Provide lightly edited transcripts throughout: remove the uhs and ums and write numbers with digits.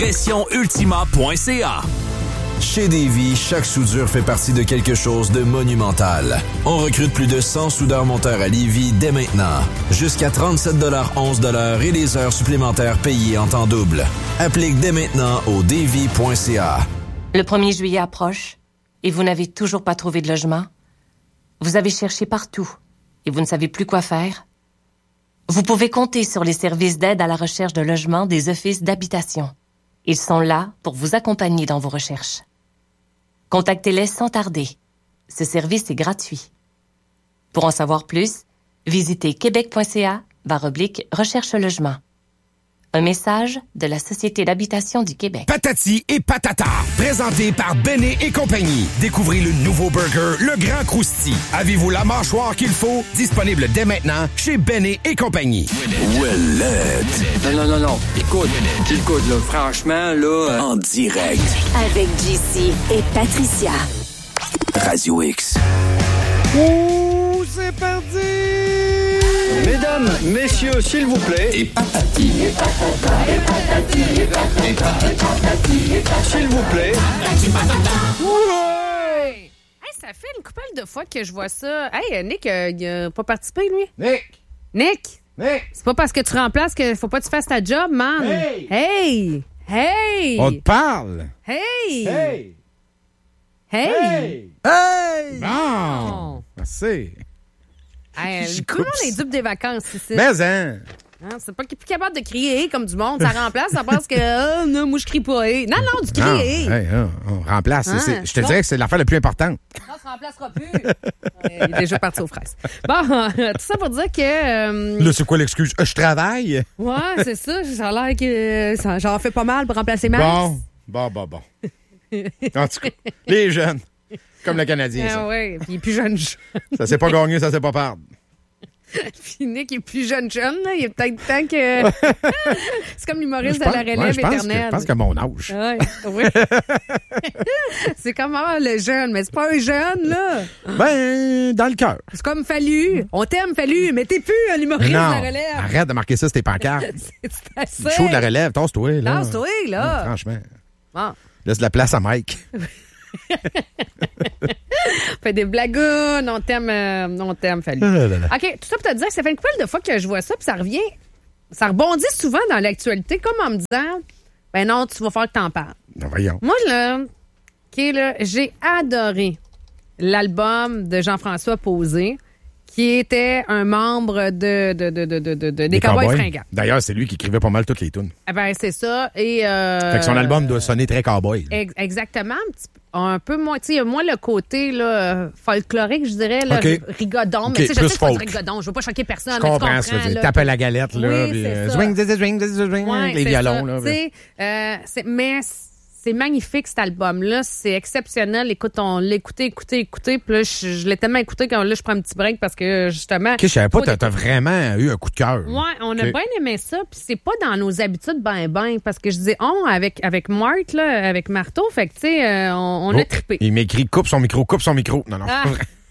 PressionUltima.ca. Chez Davy, chaque soudure fait partie de quelque chose de monumental. On recrute plus de 100 soudeurs-monteurs à Lévis dès maintenant. Jusqu'à 37,11 $ et les heures supplémentaires payées en temps double. Applique dès maintenant au davy.ca. Le 1er juillet approche et vous n'avez toujours pas trouvé de logement? Vous avez cherché partout et vous ne savez plus quoi faire? Vous pouvez compter sur les services d'aide à la recherche de logement des offices d'habitation. Ils sont là pour vous accompagner dans vos recherches. Contactez-les sans tarder. Ce service est gratuit. Pour en savoir plus, visitez québec.ca/recherche logement. Un message de la Société d'habitation du Québec. Patati et patata, présenté par Béné et compagnie. Découvrez le nouveau burger, le Grand Crousti. Avez-vous la mâchoire qu'il faut? Disponible dès maintenant chez Béné et compagnie. Non. Écoute, là, franchement, là... En direct. Avec JC et Patricia. Radio X. Oh, c'est parti! Mesdames, messieurs, s'il vous plaît. Et patati. S'il vous plaît. Ouais! Hey, ça fait une couple de fois que je vois ça. Hey, Nick, il a pas participé, lui? Nick! C'est pas parce que tu remplaces qu'il faut pas que tu fasses ta job, man. Hey! On te parle. Hey! Bon! Merci. Hey, tout le monde est dupe des vacances ici. Mais hein! C'est pas qu'il est plus capable de crier comme du monde. Ça remplace, ça pense que non, moi je crie pas. Non, du crier. On remplace. Je te dirais que c'est l'affaire la plus importante. Non, ça remplacera plus. Il est déjà parti aux fraises. Bon, tout ça pour dire que... Là, c'est quoi l'excuse? Je travaille? Ouais, c'est ça. Ça a l'air que j'en fais pas mal pour remplacer Max. Bon. En tout cas, les jeunes. Comme le Canadien, ça. Ah oui, puis il est plus jeune. Ça s'est pas gagné, ça s'est pas perdre. Puis Nick est plus jeune, là. Il est peut-être temps que... C'est comme l'humoriste de la relève éternelle. Je pense qu'à mon âge. Ouais, oui. C'est comme le jeune, mais c'est pas un jeune, là. Ben, dans le cœur. C'est comme Fallu. On t'aime, Fallu, mais t'es plus l'humoriste de la relève. Arrête de marquer ça sur tes pancartes. C'est assez. Le show de la relève, tasse-toi, là. Tasse-toi, là. Franchement. Bon. Laisse la place à Mike. Fait des blagounes, on t'aime, Fallu. OK, tout ça pour te dire que ça fait une couple de fois que je vois ça, puis ça rebondit souvent dans l'actualité, comme en me disant, ben non, tu vas faire que t'en parles. Ben voyons. Moi, là, j'ai adoré l'album de Jean-François Posé, qui était un membre des Cowboys fringants. D'ailleurs, c'est lui qui écrivait pas mal toutes les tunes. Eh ben, c'est ça. Et fait que son album doit sonner très cowboy. Exactement. Un peu moins, tu sais, moins le côté là, folklorique, je dirais, là, rigodon. Mais tu sais, je sais que c'est pas du rigodon. Je veux pas choquer personne. Je comprends ce que tu veux dire. Taper la galette, là. Oui, Swing, swing, les violons, là. Mais c'est magnifique, cet album-là. C'est exceptionnel. Écoute, on l'écoutait. Puis là, je l'ai tellement écouté quand là, je prends un petit break parce que, justement... Je savais pas, t'as vraiment eu un coup de cœur. Ouais, on a bien aimé ça. Puis c'est pas dans nos habitudes ben. Parce que je dis avec Marthe, là, avec Marteau. Fait que, tu sais, on a trippé. Il m'écrit coupe son micro. Non. Ah.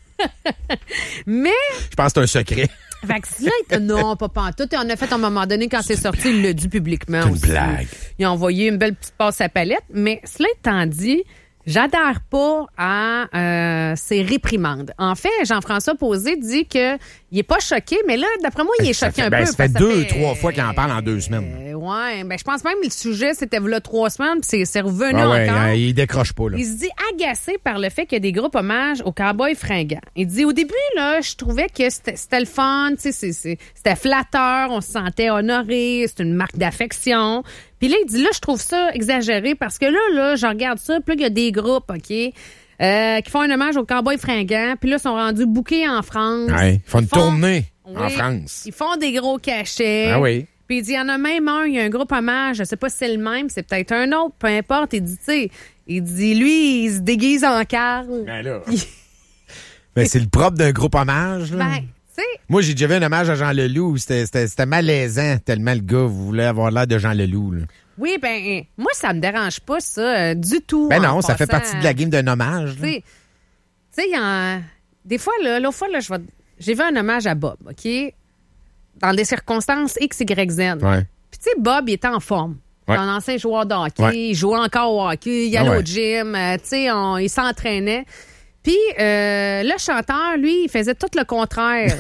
Mais... Je pense que c'est un secret. Fait que là, non, pas en tout. Et on a fait à un moment donné, quand c'est sorti, il l'a dit publiquement. C'est une blague. Il a envoyé une belle petite passe à palette. Mais cela étant dit, j'adhère pas à ces réprimandes. En fait, Jean-François Posé dit qu'il est pas choqué, mais là, d'après moi, il est choqué un peu. Ça fait 2-3 fois qu'il en parle en 2 semaines. Ouais, ben je pense même que le sujet, c'était là 3 semaines, puis c'est revenu encore. Il décroche pas, là. Il se dit agacé par le fait qu'il y a des groupes hommages aux Cowboys fringants. Il dit, au début, là, je trouvais que c'était le fun, tu sais, c'était flatteur, on se sentait honoré, c'est une marque d'affection. Puis là, il dit, là, je trouve ça exagéré parce que là, je regarde ça, puis là, il y a des groupes, OK, qui font un hommage aux Cowboys fringants, puis là, sont rendus bookés en France. Ouais, ils font une tournée en France. Ils font des gros cachets. Ah oui. Puis il dit, il y en a même un, il y a un groupe hommage, je sais pas si c'est le même, c'est peut-être un autre, peu importe. Il dit, tu sais, lui, il se déguise en Carl. Ben là. Ben, c'est le propre d'un groupe hommage, là. Ben, tu sais. Moi, j'ai déjà vu un hommage à Jean Leloup. C'était malaisant tellement le gars voulait avoir l'air de Jean Leloup, là. Oui, ben, moi, ça me dérange pas, ça, du tout. Ben non, ça fait partie de la game d'un hommage. Tu sais, des fois, là, l'autre fois, là, j'ai vu un hommage à Bob, OK? Dans des circonstances X, Y, Z. Ouais. Puis, tu sais, Bob, il était en forme. C'est un ancien joueur de hockey. Il jouait encore au hockey. Il allait au gym. Tu sais, il s'entraînait. Puis, le chanteur, lui, il faisait tout le contraire.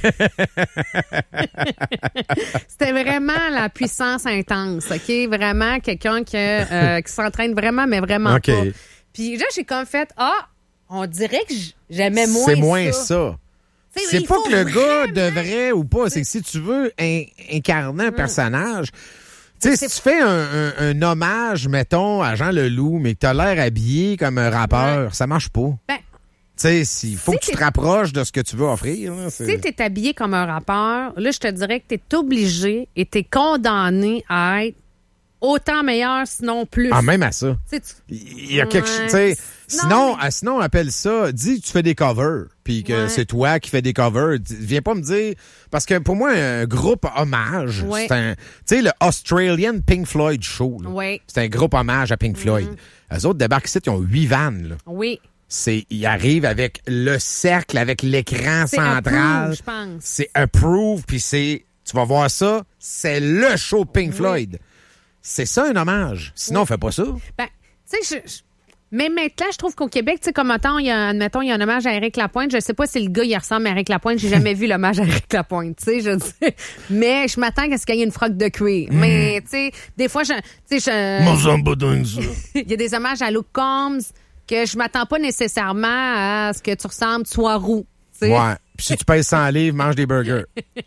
C'était vraiment la puissance intense, OK? Vraiment quelqu'un qui s'entraîne vraiment, mais vraiment pas. Puis là, j'ai comme fait, on dirait que j'aimais moins ça. C'est moins ça. C'est pas que le gars devrait ou pas. C'est que si tu veux incarner un personnage... Tu sais, si tu fais un hommage, mettons, à Jean Leloup, mais que t'as l'air habillé comme un rappeur, ça marche pas. Ben, tu sais, il faut que tu te rapproches de ce que tu veux offrir. Là, si t'es habillé comme un rappeur, là, je te dirais que t'es obligé et t'es condamné à être autant meilleur, sinon plus. Ah, même à ça. Il y a quelque chose, tu sais. Sinon, on appelle ça, dis que tu fais des covers, puis que c'est toi qui fais des covers. Viens pas me dire, parce que pour moi, un groupe hommage, c'est tu sais, le Australian Pink Floyd Show, c'est un groupe hommage à Pink Floyd. Eux autres débarquent ici, ils ont 8 vannes, là. Oui. Ils arrivent avec le cercle, avec l'écran central. Je pense. C'est Approve, puis tu vas voir ça, c'est le show Pink Floyd. C'est ça un hommage. Sinon, on fait pas ça. Ben, tu sais, mais maintenant, je trouve qu'au Québec, tu sais, comme admettons, il y a un hommage à Éric Lapointe. Je sais pas si le gars, il ressemble à Éric Lapointe. J'ai jamais vu l'hommage à Éric Lapointe, tu sais, je dis. Mais je m'attends à ce qu'il y ait une froque de cuir. Mais, tu sais, des fois, moi, j'aime pas dingue ça. Il y a des hommages à Luke Combs que je m'attends pas nécessairement à ce que tu ressembles, tu sois roux. T'sais. Ouais. Puis si tu pèses 100 livres, mange des burgers.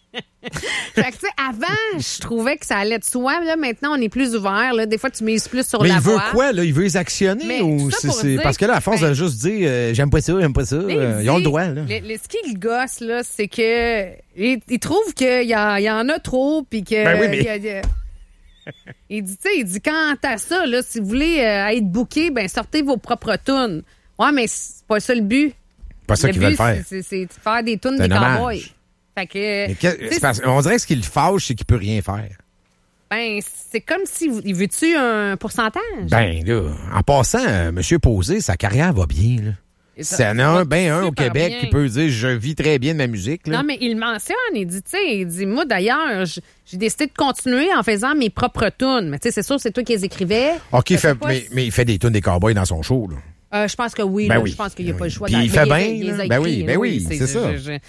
Fait que, tu sais, avant, je trouvais que ça allait de soi. Là, maintenant, on est plus ouvert. Là. Des fois, tu mises plus sur mais la voix. Mais il veut quoi, là? Il veut les actionner? Mais ou c'est parce que là, à force de juste dire j'aime pas ça, ils ont le droit, là. Ce qui le gosse, là, c'est que il trouve qu'il y en a trop, puis que... Ben oui, mais... Il dit, quant à ça, là, si vous voulez être booké, ben sortez vos propres tunes. Ouais, mais c'est pas ça le but. Pas ça qu'ils veulent faire. C'est de faire des tunes des cowboys. Fait que... on dirait que ce qui le fâche, c'est qu'il peut rien faire. Ben, c'est comme si... Il veut-tu un pourcentage? Ben, là, en passant, M. Posé, sa carrière va bien, là. C'est un au Québec qui peut dire « Je vis très bien de ma musique ». Non, mais il mentionne, il dit « Moi, d'ailleurs, j'ai décidé de continuer en faisant mes propres tunes. » Mais tu sais, c'est sûr, c'est toi qui les écrivais. OK, mais il fait des tunes des cowboys dans son show, là. Je pense que oui. Ben oui. Je pense qu'il n'y a pas le choix. Puis il fait bien. Ben oui, c'est ça.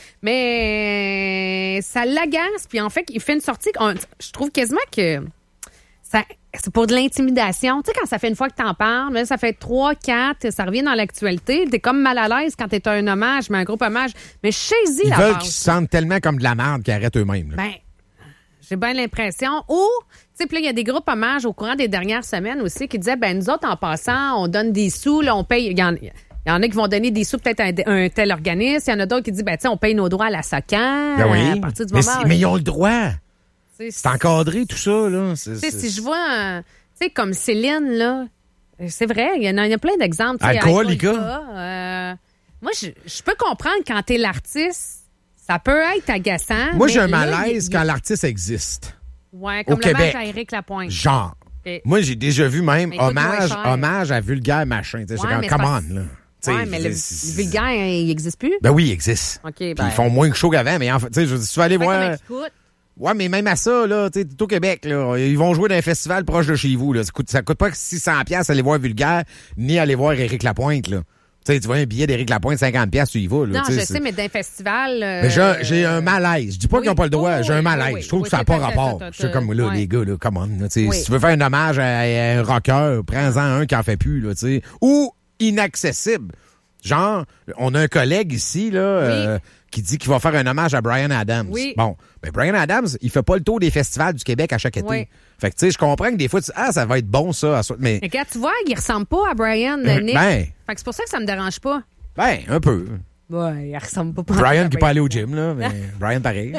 Mais ça l'agace. Puis en fait, il fait une sortie. Je trouve quasiment que c'est pour de l'intimidation. Tu sais, quand ça fait une fois que t'en parles, là, ça fait 3, 4, ça revient dans l'actualité. T'es comme mal à l'aise quand t'es un hommage, mais un groupe hommage. Mais saisis la base. Ils veulent qu'ils se sentent tellement comme de la merde qu'ils arrêtent eux-mêmes. Là. Ben, j'ai bien l'impression. Ou, tu sais, puis là, il y a des groupes hommages au courant des dernières semaines aussi qui disaient, ben nous autres, en passant, on donne des sous, là, on paye... Il y en a qui vont donner des sous peut-être à un tel organisme. Il y en a d'autres qui disent, ben tu sais, on paye nos droits à la SOCAN. Ben oui. À partir du moment mais ils ont le droit. C'est encadré, tout ça, là. Si je vois, tu sais, comme Céline, là, c'est vrai, il y a plein d'exemples. Alcoolica. Moi, je peux comprendre quand t'es l'artiste, ça peut être agaçant. Moi, j'ai un malaise quand l'artiste existe. Ouais, comme l'hommage à Éric Lapointe. Genre. Okay. Moi, j'ai déjà vu même hommage à Vulgaire Machin. C'est comme, come on, là. Oui, mais le vulgaire, il n'existe plus? Ben oui, il existe. Okay, ils font moins que chaud qu'avant, mais en fait, tu sais, tu vas aller voir... Ouais, mais même à ça, là, tu sais, t'es au Québec, là, ils vont jouer dans un festival proche de chez vous, là. Ça coûte pas 600$ aller voir Vulgaire, ni aller voir Éric Lapointe, là. Tu sais, tu vois un billet d'Éric Lapointe, 50$, tu y vas, là. Non, je sais, mais d'un festival... Mais j'ai un malaise. Je dis pas qu'ils ont pas le droit, j'ai un malaise. Je trouve que ça n'a pas rapport. Je suis comme, là, les gars, là, come on, là, si tu veux faire un hommage à un rocker, prends-en un qui en fait plus, là, tu sais. Ou inaccessible. Genre, on a un collègue ici, là, qui dit qu'il va faire un hommage à Bryan Adams. Oui. Bon, ben Bryan Adams, il fait pas le tour des festivals du Québec à chaque été. Oui. Fait que, tu sais, je comprends que des fois, ça va être bon, ça. Mais quand tu vois, il ressemble pas à Bryan, Nick. Ben. Fait que c'est pour ça que ça me dérange pas. Ben, un peu. Ouais, il ressemble pas. Bryan qui n'est pas allé au gym, là. Mais Bryan, pareil.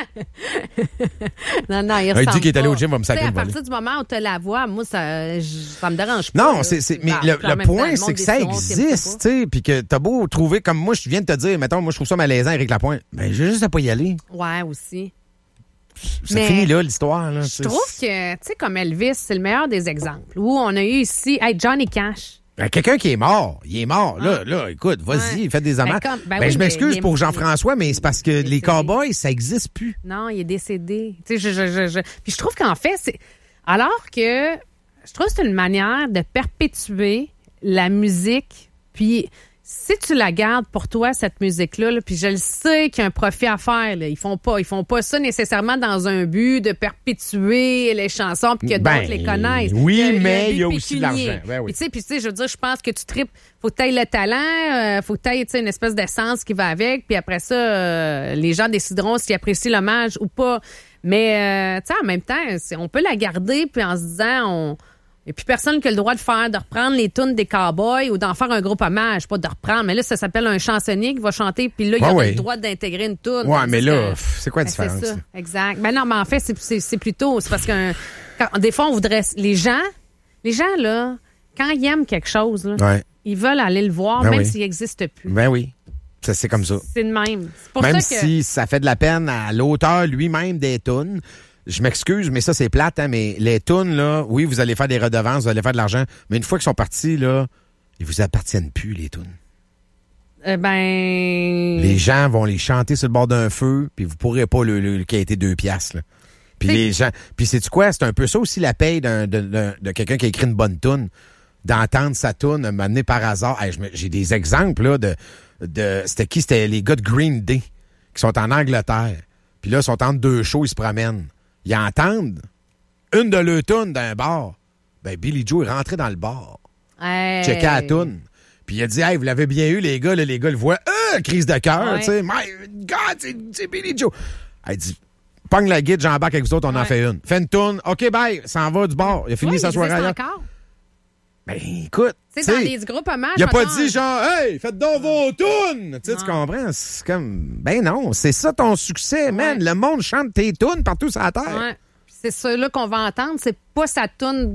Non, il ressemble il dit qu'il est allé au gym, va me sacrer à partir du moment où tu as la voix, moi, ça me dérange pas. Non, mais le point, c'est que ça existe, tu sais, puis que t'as beau trouver, comme moi, je viens de te dire, mettons, moi, je trouve ça malaisant, Éric Lapointe. Ben, j'ai juste à pas y aller. Ouais, aussi. Ça finit là, l'histoire, là. Je trouve que, tu sais, comme Elvis, c'est le meilleur des exemples. Où on a eu ici, Johnny Cash. Ben, quelqu'un qui est mort, il est mort. Là, écoute, vas-y, faites des hommages. Je m'excuse pour Jean-François, mais c'est parce que les cowboys, ça n'existe plus. Non, il est décédé. Tu sais, puis je trouve qu'en fait, c'est... Alors que je trouve que c'est une manière de perpétuer la musique. Puis, si tu la gardes pour toi, cette musique-là, puis je le sais qu'il y a un profit à faire. Là. Ils font pas ça nécessairement dans un but de perpétuer les chansons puis que d'autres les connaissent. Oui, mais il y a aussi de l'argent. Ben oui. Puis tu sais, je veux dire, je pense que tu tripes. Faut que tu aies le talent, faut que tu aies une espèce d'essence qui va avec. Puis après ça, les gens décideront s'ils apprécient l'hommage ou pas. Mais tu sais, en même temps, on peut la garder puis en se disant, et puis personne qui a le droit de reprendre les tunes des Cowboys ou d'en faire un groupe hommage, pas de reprendre. Mais là, ça s'appelle un chansonnier qui va chanter, puis là, il a le droit d'intégrer une tune. Ouais, mais là, c'est quoi la différence? C'est ça, exact. Ben non, mais en fait, c'est plutôt, c'est parce que des fois, on voudrait, les gens, là, quand ils aiment quelque chose, là, ils veulent aller le voir, même s'il n'existe plus. Ben oui. Ça, c'est comme ça. C'est de même. C'est pour même ça que... si ça fait de la peine à l'auteur lui-même des tunes. Je m'excuse, mais ça, c'est plate, hein, mais les tunes, là, oui, vous allez faire des redevances, vous allez faire de l'argent, mais une fois qu'ils sont partis, là, ils vous appartiennent plus, les tunes. Les gens vont les chanter sur le bord d'un feu, puis vous pourrez pas le qui a été 2 piastres, là. Puis les gens... Puis sais-tu quoi? C'est un peu ça aussi, la paye de quelqu'un qui a écrit une bonne tune, d'entendre sa tune m'amener par hasard. Hey, j'ai des exemples, là, de c'était qui? C'était les gars de Green Day, qui sont en Angleterre. Puis là, ils sont entre 2 shows, ils se promènent. Ils entendent une de leurs tunes d'un bar. Ben, Billy Joe est rentré dans le bar. Hey. Checké la tune. Puis il a dit, hey, vous l'avez bien eu, les gars. Là, les gars le voient. Crise de cœur, tu sais. My God, c'est Billy Joe. Elle dit, pogne la guide, j'embarque avec vous autres, on en fait une. Fait une tune. OK, bye, s'en va du bar. Il a fini sa soirée ailleurs. Ben, écoute. Tu sais, dans les groupes hommages. Il a pas dit genre, hey, faites donc vos tunes. Tu comprends? C'est comme, ben non, c'est ça ton succès, man. Le monde chante tes tunes partout sur la terre. Ouais. C'est ça là qu'on va entendre. C'est pas sa toune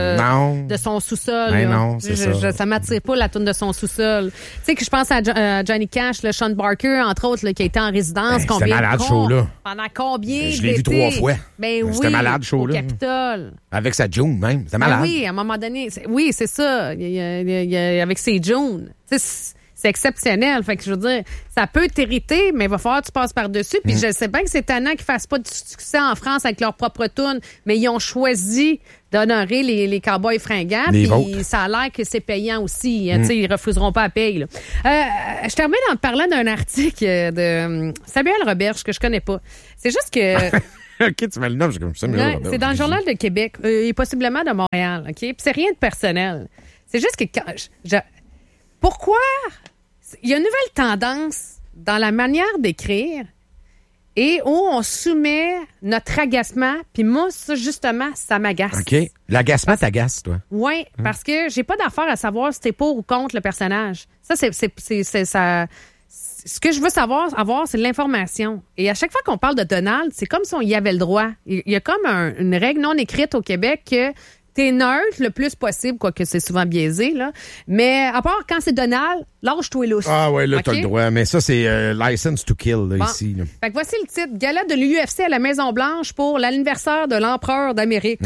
de son sous-sol. Ben non, c'est ça. Ça m'attire pas, la toune de son sous-sol. Tu sais que je pense à Johnny Cash, le Sean Barker, entre autres, là, qui a été en résidence. C'était malade, show là. Pendant combien Je l'ai vu 3 fois. Ben oui. C'était malade, show là. Au Capitole. Avec sa June, même. C'était malade. Ben oui, à un moment donné. Oui, c'est ça. Avec ses June. C'est exceptionnel. Fait que je veux dire, ça peut t'irriter, mais il va falloir que tu passes par-dessus. Puis je sais bien que c'est étonnant qu'ils fassent pas de succès en France avec leur propre tune, mais ils ont choisi d'honorer les Cowboys fringants. Puis ça a l'air que c'est payant aussi. Tu sais, ils refuseront pas à payer. Je termine en parlant d'un article de Samuel Roberge que je connais pas. C'est juste que... OK, tu m'as le nom, je comme Samuel Roberge. C'est dans le Journal de Québec et possiblement de Montréal. OK? Puis c'est rien de personnel. C'est juste que pourquoi... Il y a une nouvelle tendance dans la manière d'écrire et où on soumet notre agacement. Puis moi, ça, justement, ça m'agace. OK. L'agacement t'agace, toi? Oui, parce que j'ai pas d'affaire à savoir si t'es pour ou contre le personnage. Ça, c'est ça. Ce que je veux avoir, c'est l'information. Et à chaque fois qu'on parle de Donald, c'est comme si on y avait le droit. Il y a comme une règle non écrite au Québec que t'es neutre le plus possible, quoique c'est souvent biaisé, là. Mais à part quand c'est Donald, lâche-toi lousse. Ah ouais, là, t'as le droit. Mais ça, c'est License to Kill, là, ici. Là. Fait que voici le titre. Gala de l'UFC à la Maison-Blanche pour l'anniversaire de l'empereur d'Amérique.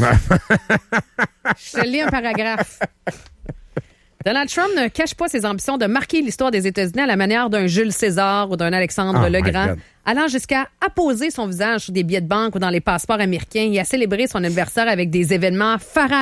Je te lis un paragraphe. Donald Trump ne cache pas ses ambitions de marquer l'histoire des États-Unis à la manière d'un Jules César ou d'un Alexandre le Grand, allant jusqu'à apposer son visage sur des billets de banque ou dans les passeports américains et à célébrer son anniversaire avec des événements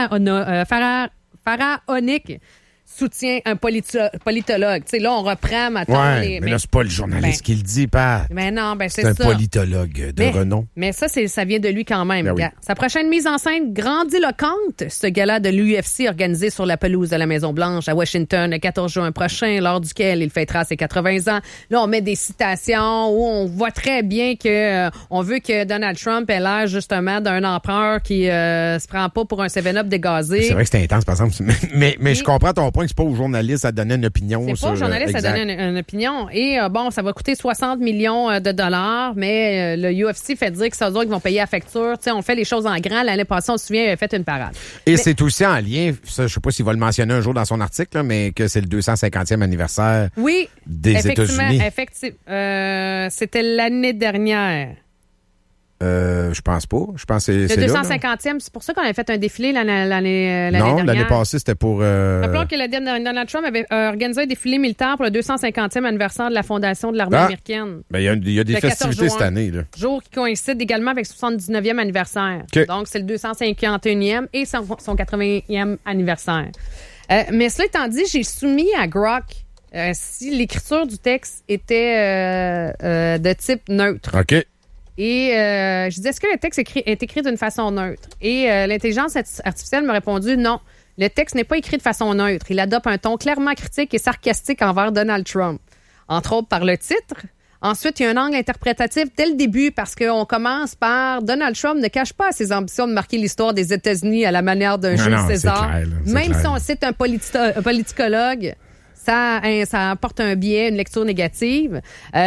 pharaoniques. Soutient un politologue. Tu sais, là, on reprend maintenant mais là, c'est pas le journaliste qui le dit, pas. Mais non, c'est un ça. politologue de renom. Mais ça vient de lui quand même. Ben oui. Sa prochaine mise en scène grandiloquente, ce gala de l'UFC organisé sur la pelouse de la Maison-Blanche à Washington le 14 juin prochain, lors duquel il fêtera ses 80 ans. Là, on met des citations où on voit très bien que on veut que Donald Trump ait l'air justement d'un empereur qui se prend pas pour un 7-Up dégazé. C'est vrai que c'est intense, par exemple. Mais je comprends ton point. C'est pas aux journalistes à donner une opinion. C'est pas aux journalistes à donner une opinion. Et ça va coûter 60 millions de dollars, mais le UFC fait dire que ça veut dire qu'ils vont payer à facture. T'sais, on fait les choses en grand. L'année passée, on se souvient, il avait fait une parade. Et c'est aussi en lien, ça, je sais pas s'il va le mentionner un jour dans son article, là, mais que c'est le 250e anniversaire des États-Unis. Effectivement. C'était l'année dernière. Je pense pas. Je pense que c'est le là. 250e, c'est pour ça qu'on avait fait un défilé l'année Non, dernière. l'année passée, c'était pour... Rappelons que Donald Trump avait organisé un défilé militaire pour le 250e anniversaire de la fondation de l'armée américaine. Ben, il y a des le festivités cette année. Là. Jour qui coïncide également avec son 79e anniversaire. Okay. Donc, c'est le 251e et son 80e anniversaire. Mais cela étant dit, j'ai soumis à Grok si l'écriture du texte était de type neutre. OK. Et je disais, est-ce que le texte est écrit d'une façon neutre? Et l'intelligence artificielle m'a répondu non. Le texte n'est pas écrit de façon neutre. Il adopte un ton clairement critique et sarcastique envers Donald Trump. Entre autres par le titre. Ensuite, il y a un angle interprétatif dès le début parce qu'on commence par Donald Trump ne cache pas ses ambitions de marquer l'histoire des États-Unis à la manière d'un Jules César. Clair, même si on cite un politicologue, ça apporte un biais, une lecture négative.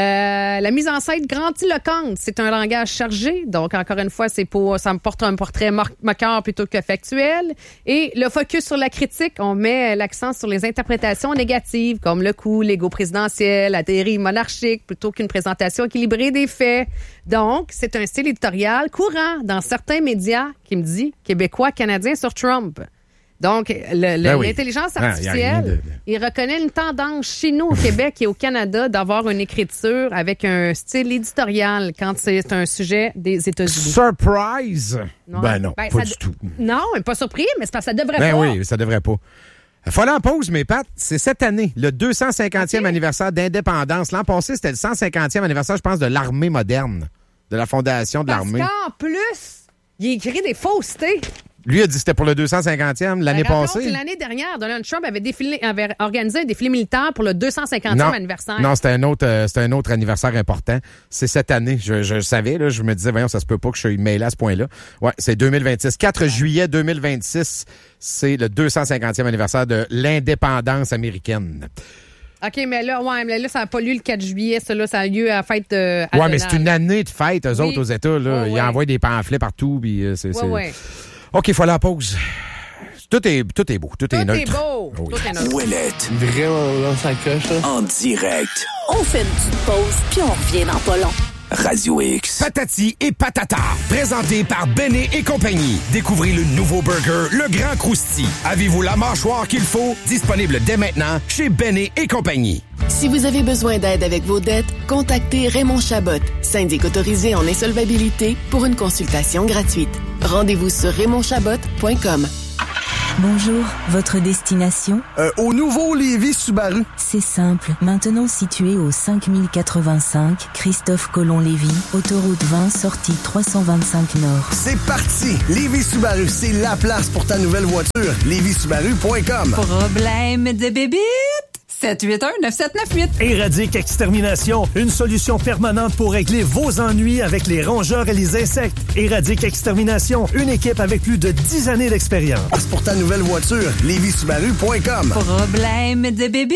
La mise en scène grandiloquente, c'est un langage chargé. Donc, encore une fois, ça me porte un portrait moqueur plutôt que factuel. Et le focus sur la critique, on met l'accent sur les interprétations négatives, comme le coup, l'ego présidentiel, la dérive monarchique, plutôt qu'une présentation équilibrée des faits. Donc, c'est un style éditorial courant dans certains médias, qui me dit, québécois, canadiens sur Trump. Donc, l'intelligence artificielle, il reconnaît une tendance chez nous au Québec et au Canada d'avoir une écriture avec un style éditorial quand c'est un sujet des États-Unis. Surprise? Non. Ben non, pas du tout. Non, pas surpris, mais c'est parce que ça devrait pas. Ben oui, ça devrait pas. Faut aller en pause, mais Pat, c'est cette année, le 250e anniversaire d'indépendance. L'an passé, c'était le 150e anniversaire, je pense, de l'armée moderne, de la fondation de l'armée. Parce qu'en plus, il écrit des faussetés. Lui a dit que c'était pour le 250e l'année passée. L'année dernière, Donald Trump avait organisé un défilé militaire pour le 250e anniversaire. Non, c'était un autre anniversaire important. C'est cette année. Je le savais, là, je me disais, voyons, ça se peut pas que je sois mêlé à ce point-là. Ouais, c'est 2026. 4 juillet 2026, c'est le 250e anniversaire de l'indépendance américaine. OK, mais là, ça n'a pas lieu le 4 juillet. Ça a lieu à la fête à ouais, mais c'est une année de fête, eux autres, aux États. Là. Ils envoient des pamphlets partout. Puis ouais. OK, il faut aller à la pause. Tout est beau, tout est neutre. Tout est beau. Oui. Tout est neutre. Ouellette. Vraiment, là, ça coche, là. En direct. On fait une petite pause, puis on revient dans pas long. Radio X. Patati et patata, présenté par Béné et compagnie. Découvrez le nouveau burger, le Grand Crousty. Avez-vous la mâchoire qu'il faut? Disponible dès maintenant chez Béné et compagnie. Si vous avez besoin d'aide avec vos dettes, contactez Raymond Chabot, syndic autorisé en insolvabilité, pour une consultation gratuite. Rendez-vous sur raymondchabot.com. Bonjour, votre destination? Au nouveau Lévis Subaru. C'est simple. Maintenant situé au 5085 Christophe Colomb-Lévis, autoroute 20, sortie 325 Nord. C'est parti! Lévis Subaru, c'est la place pour ta nouvelle voiture. LévisSubaru.com. Problème de bébite? 781-9798. Éradique Extermination, une solution permanente pour régler vos ennuis avec les rongeurs et les insectes. Éradique Extermination, une équipe avec plus de 10 années d'expérience. Pour ta nouvelle voiture, LévisSubaru.com. Problème de bébite?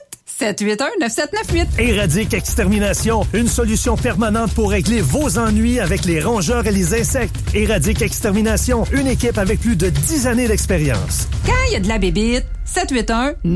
781-9798. Éradique Extermination, une solution permanente pour régler vos ennuis avec les rongeurs et les insectes. Éradique Extermination, une équipe avec plus de 10 années d'expérience. Quand il y a de la bébite, 781